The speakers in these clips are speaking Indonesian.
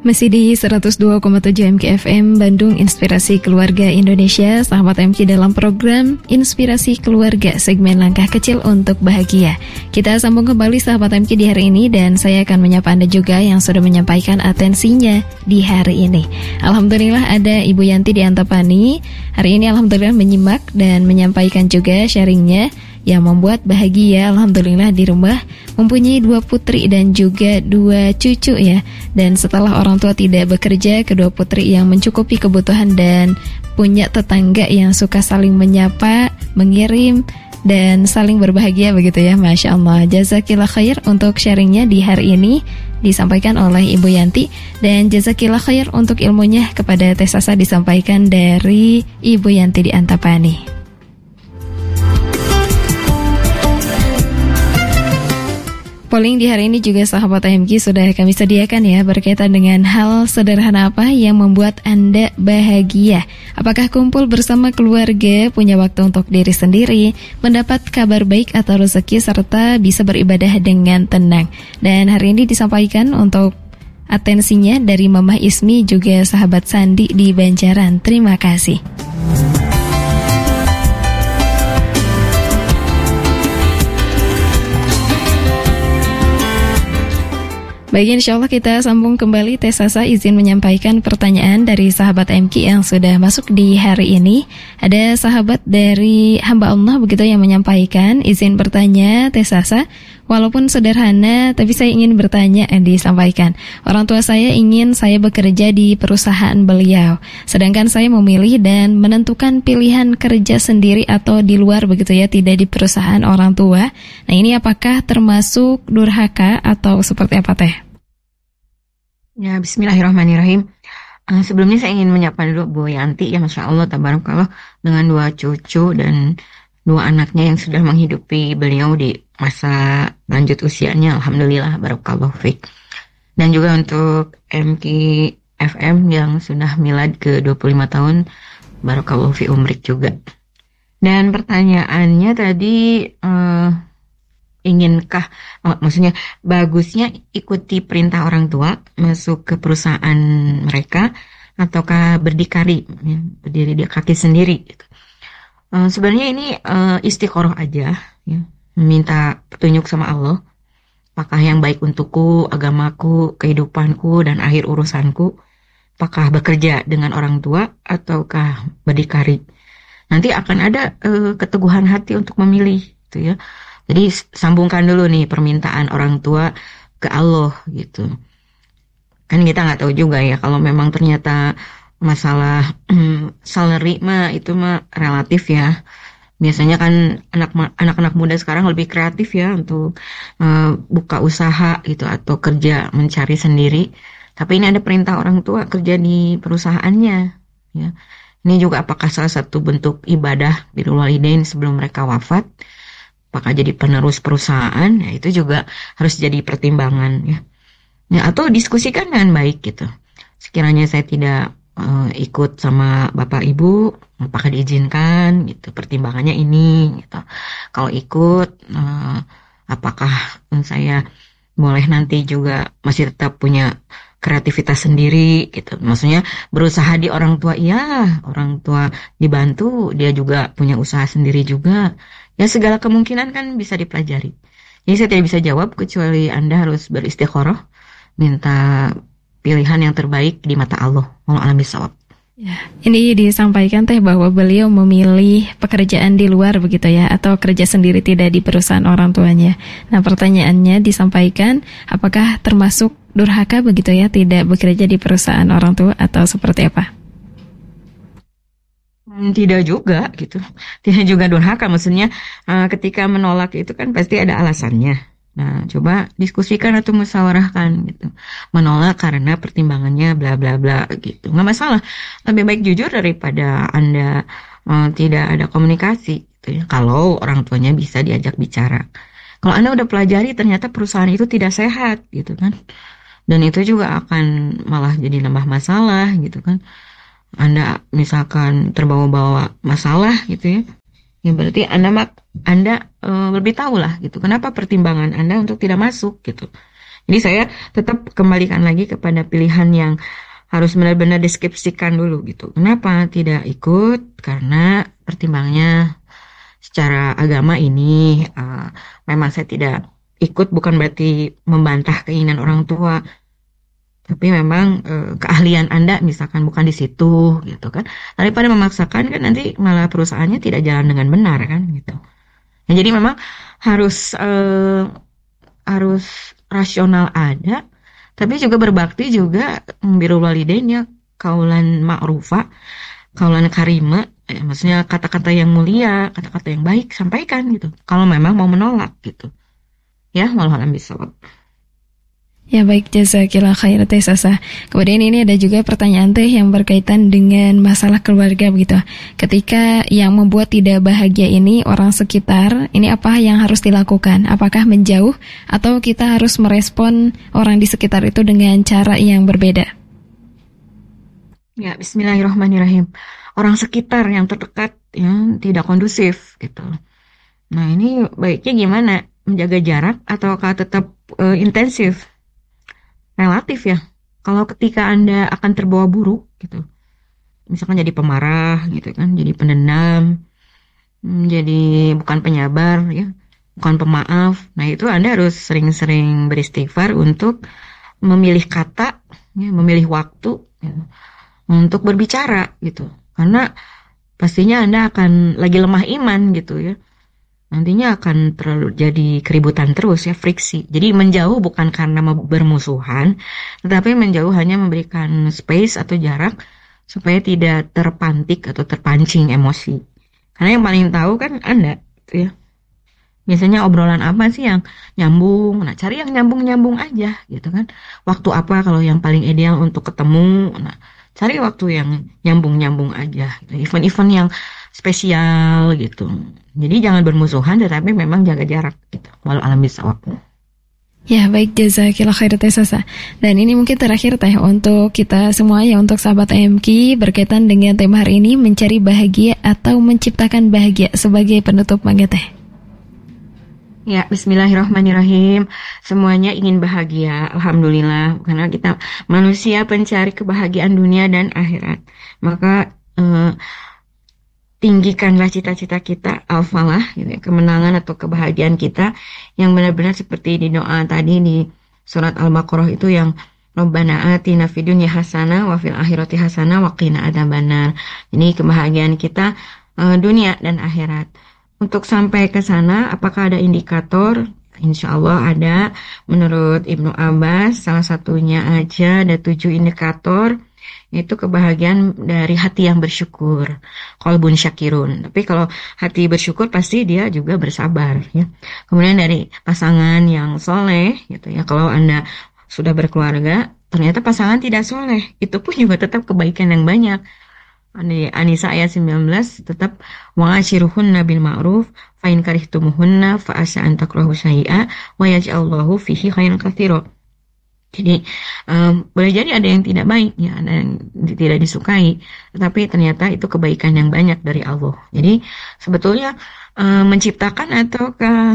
Masih di 102,7 MKFM Bandung, Inspirasi Keluarga Indonesia. Sahabat MK dalam program Inspirasi Keluarga, segmen Langkah Kecil untuk Bahagia. Kita sambung kembali sahabat MK di hari ini, dan saya akan menyapa Anda juga yang sudah menyampaikan atensinya di hari ini. Alhamdulillah ada Ibu Yanti di Antapani. Hari ini alhamdulillah menyimak dan menyampaikan juga sharingnya yang membuat bahagia. Alhamdulillah di rumah mempunyai 2 putri dan juga 2 cucu ya. Dan setelah orang tua tidak bekerja, kedua putri yang mencukupi kebutuhan dan punya tetangga yang suka saling menyapa, mengirim, dan saling berbahagia begitu ya. Masya Allah. Jazakillah khair untuk sharingnya di hari ini disampaikan oleh Ibu Yanti. Dan jazakillah khair untuk ilmunya kepada Teh Sasa disampaikan dari Ibu Yanti di Antapani. Polling di hari ini juga sahabat AMG sudah kami sediakan ya, berkaitan dengan hal sederhana apa yang membuat Anda bahagia. Apakah kumpul bersama keluarga, punya waktu untuk diri sendiri, mendapat kabar baik atau rezeki, serta bisa beribadah dengan tenang. Dan hari ini disampaikan untuk atensinya dari Mamah Ismi juga sahabat Sandi di Banjaran. Terima kasih. Baik, insya Allah kita sambung kembali. Teh Sasa izin menyampaikan pertanyaan dari sahabat MK yang sudah masuk di hari ini. Ada sahabat dari hamba Allah begitu yang menyampaikan, izin bertanya Teh Sasa, walaupun sederhana tapi saya ingin bertanya. Disampaikan, orang tua saya ingin saya bekerja di perusahaan beliau, sedangkan saya memilih dan menentukan pilihan kerja sendiri atau di luar begitu ya, tidak di perusahaan orang tua. Nah, ini apakah termasuk durhaka atau seperti apa Teh? Ya, bismillahirrahmanirrahim. Sebelumnya saya ingin menyapa dulu Bu Yanti, ya Masya Allah, tabarakallah, dengan 2 cucu dan 2 anaknya yang sudah menghidupi beliau di masa lanjut usianya. Alhamdulillah, barakallahu fiik. Dan juga untuk MK FM yang sudah milad ke 25 tahun, barakallahu fi umrik juga. Dan pertanyaannya tadi, inginkah, maksudnya bagusnya ikuti perintah orang tua masuk ke perusahaan mereka, ataukah berdikari, ya, berdiri di kaki sendiri gitu. Sebenarnya ini istiqoroh aja ya, meminta petunjuk sama Allah, apakah yang baik untukku, agamaku, kehidupanku, dan akhir urusanku, apakah bekerja dengan orang tua ataukah berdikari. Nanti akan ada keteguhan hati untuk memilih gitu ya. Jadi sambungkan dulu nih permintaan orang tua ke Allah gitu. Kan kita nggak tahu juga ya, kalau memang ternyata masalah salary mah itu mah relatif ya. Biasanya kan anak-anak muda sekarang lebih kreatif ya untuk buka usaha gitu atau kerja mencari sendiri. Tapi ini ada perintah orang tua kerja di perusahaannya ya. Ini juga apakah salah satu bentuk ibadah birrul walidain sebelum mereka wafat? Apakah jadi penerus perusahaan? Ya, itu juga harus jadi pertimbangan ya. Ya, atau diskusikan dengan baik gitu. Sekiranya saya tidak ikut sama bapak ibu, apakah diizinkan gitu? Pertimbangannya ini gitu. Kalau ikut, apakah saya boleh nanti juga masih tetap punya kreativitas sendiri gitu. Maksudnya berusaha di orang tua, iya, orang tua dibantu, dia juga punya usaha sendiri juga. Ya, segala kemungkinan kan bisa dipelajari. Jadi saya tidak bisa jawab kecuali Anda harus beristiqoroh, minta pilihan yang terbaik di mata Allah. Wallahu a'lam bishawab. Ya, ini disampaikan Teh bahwa beliau memilih pekerjaan di luar begitu ya, atau kerja sendiri tidak di perusahaan orang tuanya. Nah, pertanyaannya disampaikan, apakah termasuk durhaka begitu ya, tidak bekerja di perusahaan orang tua atau seperti apa? Tidak juga gitu, tidak juga durhaka. Maksudnya ketika menolak itu kan pasti ada alasannya. Nah, coba diskusikan atau musyawarahkan gitu. Menolak karena pertimbangannya bla bla bla gitu, nggak masalah. Lebih baik jujur daripada Anda tidak ada komunikasi gitu ya. Kalau orang tuanya bisa diajak bicara. Kalau Anda udah pelajari ternyata perusahaan itu tidak sehat gitu kan, dan itu juga akan malah jadi nambah masalah gitu kan. Anda misalkan terbawa-bawa masalah gitu ya, ya berarti Anda lebih tahu lah gitu kenapa pertimbangan Anda untuk tidak masuk gitu. Jadi saya tetap kembalikan lagi kepada pilihan yang harus benar-benar deskripsikan dulu gitu. Kenapa tidak ikut? Karena pertimbangannya secara agama ini memang saya tidak ikut, bukan berarti membantah keinginan orang tua, tapi memang keahlian Anda misalkan bukan di situ gitu kan. Daripada memaksakan kan nanti malah perusahaannya tidak jalan dengan benar kan gitu. Ya, jadi memang harus rasional ada, tapi juga berbakti juga, birrul walidain ya, kaulan ma'rufa, kaulan karima, maksudnya kata-kata yang mulia, kata-kata yang baik sampaikan gitu. Kalau memang mau menolak gitu. Ya, wallahu a'lam bishawab. Ya baik, jazakillah khair Teh Sasa. Kemudian ini ada juga pertanyaan Teh yang berkaitan dengan masalah keluarga begitu. Ketika yang membuat tidak bahagia ini orang sekitar, ini apa yang harus dilakukan? Apakah menjauh atau kita harus merespon orang di sekitar itu dengan cara yang berbeda? Ya, bismillahirrahmanirrahim. Orang sekitar yang terdekat yang tidak kondusif gitu. Nah, ini baiknya gimana? Menjaga jarak ataukah tetap intensif? Relatif ya. Kalau ketika Anda akan terbawa buruk gitu, misalkan jadi pemarah gitu kan, jadi pendendam, jadi bukan penyabar ya, bukan pemaaf. Nah, itu Anda harus sering-sering beristighfar untuk memilih kata, ya, memilih waktu ya, untuk berbicara gitu. Karena pastinya Anda akan lagi lemah iman gitu ya. Nantinya akan terjadi keributan terus ya, friksi. Jadi menjauh bukan karena bermusuhan, tetapi menjauh hanya memberikan space atau jarak supaya tidak terpantik atau terpancing emosi. Karena yang paling tahu kan Anda, gitu ya. Biasanya obrolan apa sih yang nyambung? Nah, cari yang nyambung-nyambung aja gitu kan. Waktu apa kalau yang paling ideal untuk ketemu? Nah, cari waktu yang nyambung-nyambung aja. Gitu. Event-event yang spesial gitu. Jadi jangan bermusuhan tetapi memang jaga jarak gitu. Walau alam bisawab. Ya baik, jazakillah khair Teh Sasa. Dan ini mungkin terakhir Teh untuk kita semua ya, untuk sahabat AMQ berkaitan dengan tema hari ini, mencari bahagia atau menciptakan bahagia, sebagai penutup mangga Teh. Ya, bismillahirrahmanirrahim. Semuanya ingin bahagia, alhamdulillah. Karena kita manusia pencari kebahagiaan dunia dan akhirat. Maka tinggikanlah cita-cita kita, al-falah, gitu ya, kemenangan atau kebahagiaan kita yang benar-benar seperti di doa tadi di surat Al-Baqarah itu yang Rabbana atina fid dunya hasanah wa fil akhirati hasanah wa qina adzabannar. Ini kebahagiaan kita dunia dan akhirat. Untuk sampai ke sana, apakah ada indikator? Insya Allah ada. Menurut Ibnu Abbas, salah satunya aja ada 7 indikator. Itu kebahagiaan dari hati yang bersyukur, qalbun syakirun. Tapi kalau hati bersyukur pasti dia juga bersabar ya. Kemudian dari pasangan yang soleh gitu ya. Kalau Anda sudah berkeluarga, ternyata pasangan tidak soleh, itu pun juga tetap kebaikan yang banyak. An-Nisa ayat 19 tetap wa'ashiruhunna bil ma'ruf fa in karihtumuhunna fa asa an takrahu syai'a wa yaj'allahu fihi khairan katsira. Jadi boleh jadi ada yang tidak baik ya, ada yang tidak disukai, tetapi ternyata itu kebaikan yang banyak dari Allah. Jadi sebetulnya menciptakan atau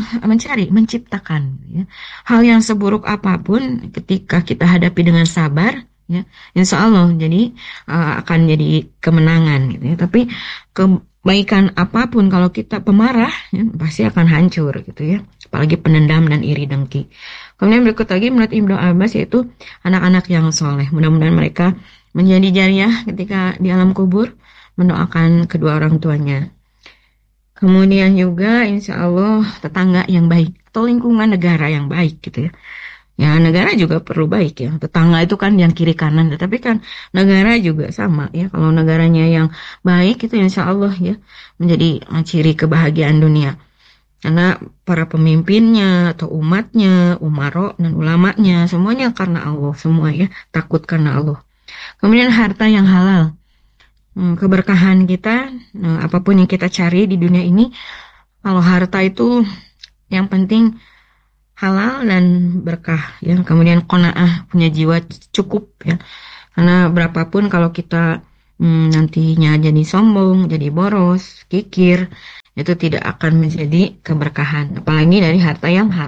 menciptakan ya. Hal yang seburuk apapun ketika kita hadapi dengan sabar ya, insya Allah jadi akan jadi kemenangan gitu ya. Tapi kebaikan apapun kalau kita pemarah ya, pasti akan hancur gitu ya, apalagi pendendam dan iri dengki. Kemudian berikut lagi menurut Ibnu Abbas yaitu anak-anak yang soleh. Mudah-mudahan mereka menjadi jariah ketika di alam kubur, mendoakan kedua orang tuanya. Kemudian juga insya Allah tetangga yang baik atau lingkungan negara yang baik gitu ya. Ya negara juga perlu baik ya. Tetangga itu kan yang kiri kanan, tetapi kan negara juga sama ya. Kalau negaranya yang baik itu insya Allah ya menjadi ciri kebahagiaan dunia. Karena para pemimpinnya atau umatnya, umaro dan ulamanya semuanya karena Allah semua ya, takut karena Allah. Kemudian harta yang halal, keberkahan kita, apapun yang kita cari di dunia ini, kalau harta itu yang penting halal dan berkah ya. Kemudian qanaah, punya jiwa cukup ya. Karena berapapun kalau kita nantinya jadi sombong, jadi boros, kikir, itu tidak akan menjadi keberkahan, apalagi dari harta yang haram.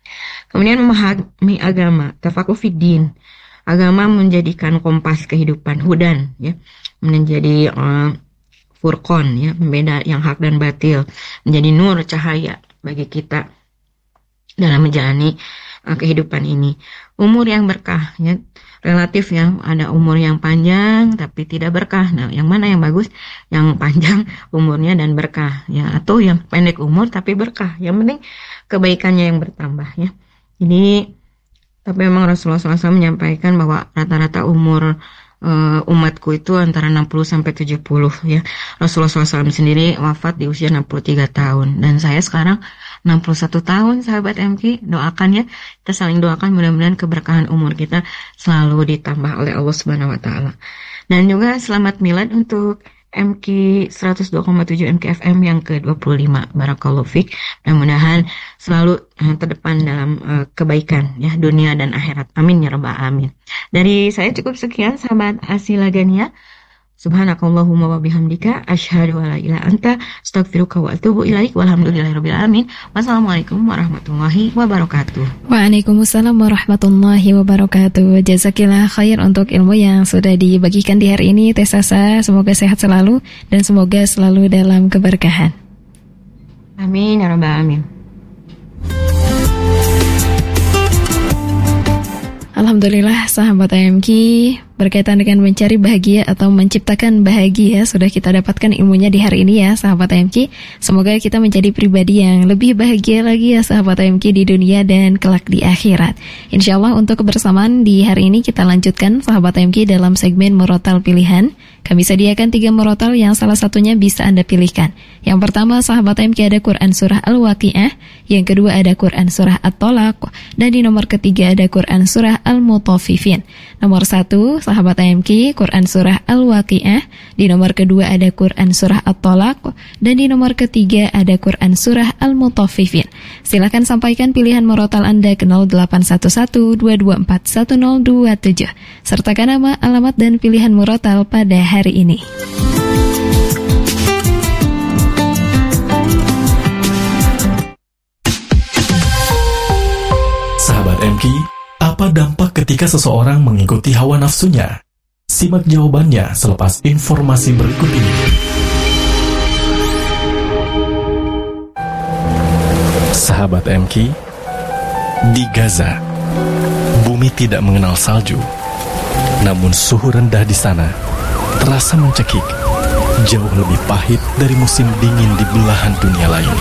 Kemudian memahami agama, tafakuh fiddin. Agama menjadikan kompas kehidupan, hudan, ya, menjadi furqon, ya, pembeda yang hak dan batil, menjadi nur, cahaya bagi kita dalam menjalani kehidupan ini. Umur yang berkah, ya, relatif, ya, ada umur yang panjang tapi tidak berkah. Nah, yang mana yang bagus? Yang panjang umurnya dan berkah, ya, atau yang pendek umur tapi berkah. Yang penting kebaikannya yang bertambah, ya. Ini tapi memang Rasulullah SAW menyampaikan bahwa rata-rata umur umatku itu antara 60 sampai 70, ya. Rasulullah SAW sendiri wafat di usia 63 tahun dan saya sekarang 61 tahun, sahabat MK. Doakan, ya, kita saling doakan mudah-mudahan keberkahan umur kita selalu ditambah oleh Allah Subhanahu wa taala. Dan juga selamat milad untuk MK 102,7 MK FM yang ke-25. Barakallahu fiik. Mudah-mudahan selalu terdepan dalam kebaikan, ya, dunia dan akhirat. Amin ya rabbal alamin. Dari saya cukup sekian, sahabat Asila Gania. Subhanakallahumma wa bihamdika asyhadu an la ilaha anta astaghfiruka wa atubu ilaik. Walhamdulillahirabbil alamin. Wassalamualaikum warahmatullahi wabarakatuh. Waalaikumsalam warahmatullahi wabarakatuh. Jazakillah khair untuk ilmu yang sudah dibagikan di hari ini, Teh Sasa. Semoga sehat selalu dan semoga selalu dalam keberkahan. Amin ya rabbal alamin. Alhamdulillah, sahabat AMK, berkaitan dengan mencari bahagia atau menciptakan bahagia sudah kita dapatkan ilmunya di hari ini, ya, sahabat AMK. Semoga kita menjadi pribadi yang lebih bahagia lagi, ya, sahabat AMK, di dunia dan kelak di akhirat. Insyaallah untuk kebersamaan di hari ini kita lanjutkan, sahabat AMK, dalam segmen Murotal Pilihan. Kami sediakan 3 murotal yang salah satunya bisa Anda pilihkan. Yang pertama, sahabat AMK, ada Quran Surah Al-Waqi'ah. Yang kedua ada Quran Surah At-Tolaq. Dan di nomor ketiga ada Quran Surah Al-Mutaffifin. Nomor 1, sahabat AMK, Quran Surah Al-Waqi'ah. Di nomor kedua ada Quran Surah At-Tolaq. Dan di nomor ketiga ada Quran Surah Al-Mutaffifin. Silakan sampaikan pilihan murotal Anda ke 0811-224-1027. Sertakan nama, alamat, dan pilihan murotal pada hari ini. Sahabat MK, apa dampak ketika seseorang mengikuti hawa nafsunya? Simak jawabannya selepas informasi berikut ini. Sahabat MK, di Gaza, bumi tidak mengenal salju, namun suhu rendah di sana terasa mencekik, jauh lebih pahit dari musim dingin di belahan dunia lain.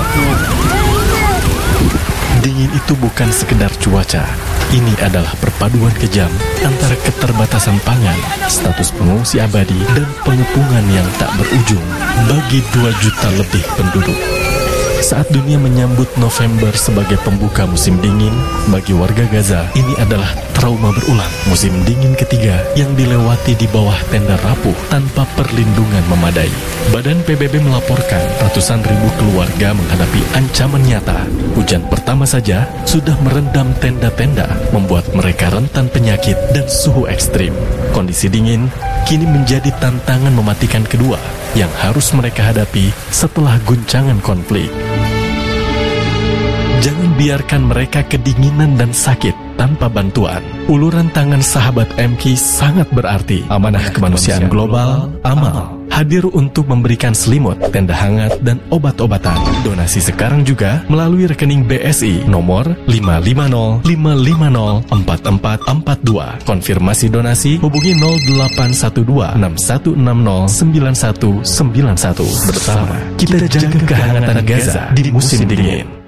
Dingin itu bukan sekedar cuaca, ini adalah perpaduan kejam antara keterbatasan pangan, status pengungsi abadi, dan pengepungan yang tak berujung bagi 2 juta lebih penduduk. Saat dunia menyambut November sebagai pembuka musim dingin, bagi warga Gaza ini adalah trauma berulang. Musim dingin ketiga yang dilewati di bawah tenda rapuh tanpa perlindungan memadai. Badan PBB melaporkan ratusan ribu keluarga menghadapi ancaman nyata. Hujan pertama saja sudah merendam tenda-tenda, membuat mereka rentan penyakit dan suhu ekstrim. Kondisi dingin kini menjadi tantangan mematikan kedua yang harus mereka hadapi setelah guncangan konflik. Jangan biarkan mereka kedinginan dan sakit tanpa bantuan. Uluran tangan sahabat MK sangat berarti. Amanah Kemanusiaan Global, AMAL, hadir untuk memberikan selimut, tenda hangat, dan obat-obatan. Donasi sekarang juga melalui rekening BSI nomor 550-550-4442. Konfirmasi donasi hubungi 0812-6160-9191. Bersama kita jaga kehangatan Gaza di musim dingin.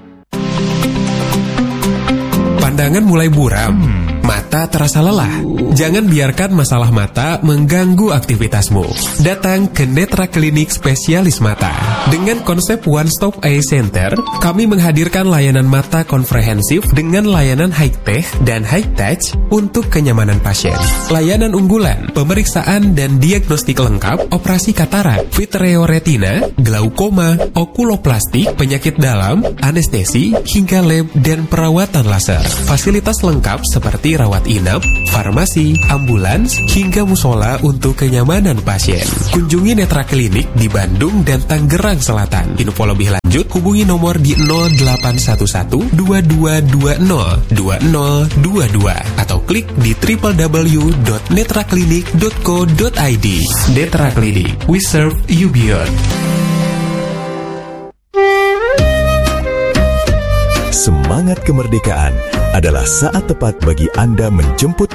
Pandangan mulai buram, mata terasa lelah. Jangan biarkan masalah mata mengganggu aktivitasmu. Datang ke Netra Klinik Spesialis Mata. Dengan konsep One Stop Eye Center, kami menghadirkan layanan mata komprehensif dengan layanan high-tech dan high-touch untuk kenyamanan pasien. Layanan unggulan, pemeriksaan dan diagnostik lengkap, operasi katarak, vitreoretina, glaukoma, okuloplastik, penyakit dalam, anestesi, hingga lab dan perawatan laser. Fasilitas lengkap seperti rawat inap, farmasi, ambulans, hingga musola untuk kenyamanan pasien. Kunjungi Netra Klinik di Bandung dan Tangerang Selatan. Info lebih lanjut hubungi nomor di 0811 2220 2022 atau klik di www.netraklinik.co.id. Netra Klinik, we serve you beyond. Semangat kemerdekaan adalah saat tepat bagi Anda menjemput